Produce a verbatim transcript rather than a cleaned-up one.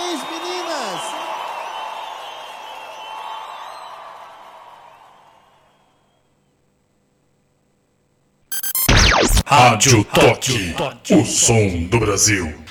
Parabéns, meninas! Rádio Toque, o som do Brasil.